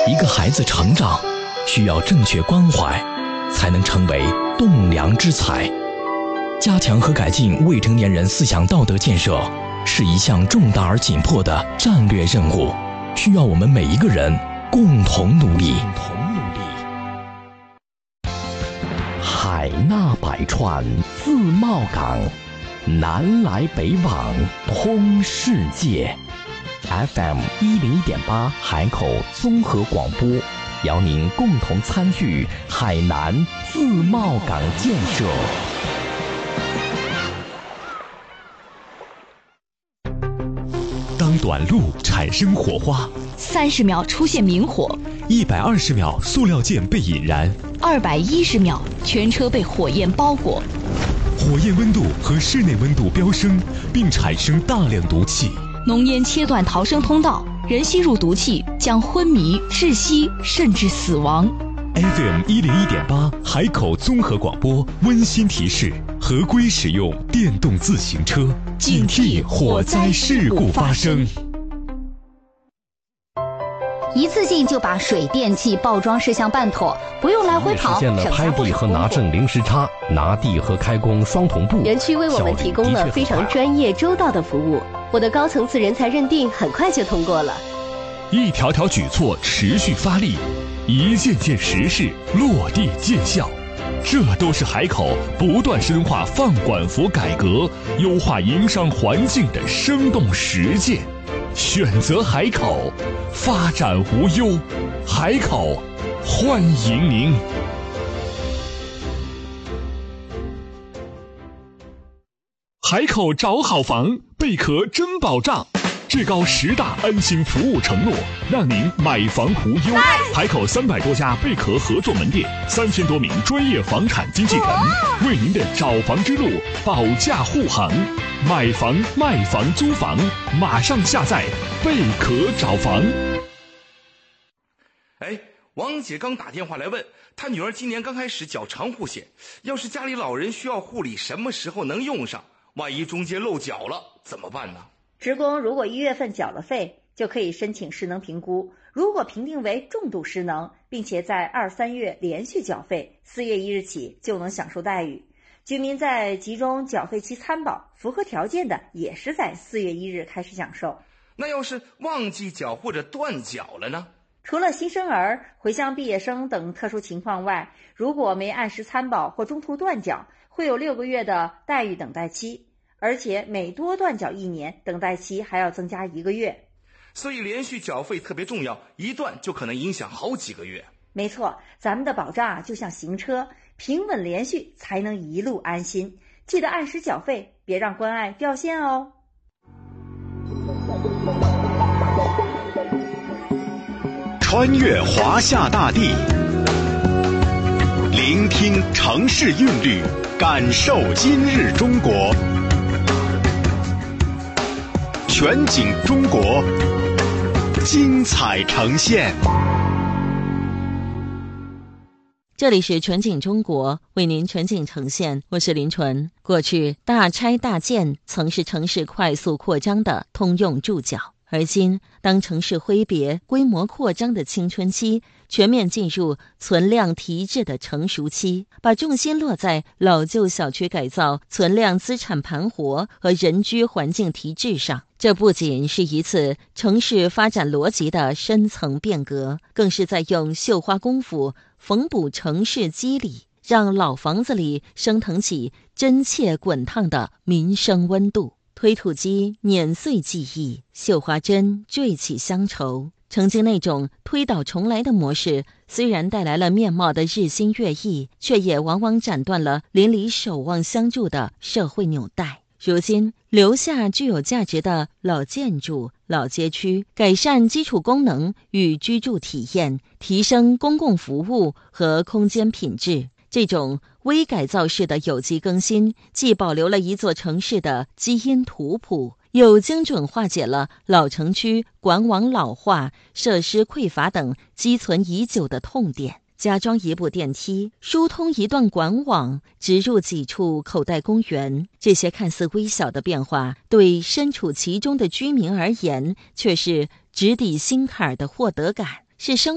一个孩子成长，需要正确关怀，才能成为栋梁之才。加强和改进未成年人思想道德建设，是一项重大而紧迫的战略任务，需要我们每一个人共同努力。 海纳百川，自贸港，南来北往，通世界。FM 101.8海口综合广播，邀您共同参与海南自贸港建设。 当短路产生火花 ，30秒出现明火 ，120秒塑料件被引燃 ，210秒全车被火焰包裹， 火焰温度和室内温度飙升，并产生大量毒气。 浓烟切断逃生通道，人吸入毒气将昏迷、窒息甚至死亡。 FM 101.8海口综合广播温馨提示：合规使用电动自行车，警惕火灾事故发生。 一次性就把水电气报装事项办妥，不用来回跑， 实现了拍地和拿证零时差，拿地和开工双同步。 园区为我们提供了非常专业周到的服务，我的高层次人才认定很快就通过了。 一条条举措持续发力，一件件实事落地见效，这都是海口不断深化放管服改革、优化营商环境的生动实践。选择海口，发展无忧。海口，欢迎您。海口找好房，贝壳真保障。至高10大安心服务承诺，让您买房无忧。海口300多家贝壳合作门店，3000多名专业房产经纪人，为您的找房之路保驾护航。买房、卖房、租房，马上下载贝壳找房。 王姐刚打电话来问，她女儿今年刚开始缴长户险，要是家里老人需要护理，什么时候能用上？万一中间漏缴了怎么办呢？ 职工如果1月份缴了费，就可以申请失能评估，如果评定为重度失能，并且在2、3月连续缴费，4月1日起就能享受待遇。居民在集中缴费期参保，符合条件的也是在4月1日开始享受。 那要是忘记缴或者断缴了呢？ 除了新生儿、回乡毕业生等特殊情况外，如果没按时参保或中途断缴，会有6个月的待遇等待期，而且每多断缴1年，等待期还要增加1个月。 所以连续缴费特别重要，一断就可能影响好几个月。 没错，咱们的保障就像行车，平稳连续才能一路安心。记得按时缴费，别让关爱掉线哦。 穿越华夏大地，聆听城市韵律，感受今日中国。全景中国，精彩呈现。 这里是全景中国，为您全景呈现，我是林纯。过去大拆大建曾是城市快速扩张的通用注脚，而今当城市挥别规模扩张的青春期，全面进入存量提质的成熟期，把重心落在老旧小区改造、存量资产盘活和人居环境提质上。这不仅是一次城市发展逻辑的深层变革，更是在用绣花功夫缝补城市肌理，让老房子里升腾起真切滚烫的民生温度。推土机碾碎记忆，绣花针缀起乡愁。曾经那种推倒重来的模式，虽然带来了面貌的日新月异，却也往往斩断了邻里守望相助的社会纽带。如今留下具有价值的老建筑、老街区，改善基础功能与居住体验，提升公共服务和空间品质。这种微改造式的有机更新，既保留了一座城市的基因图谱，又精准化解了老城区管网老化、设施匮乏等积存已久的痛点。加装一部电梯，疏通一段管网，植入几处口袋公园，这些看似微小的变化，对身处其中的居民而言，却是直抵心坎的获得感，是生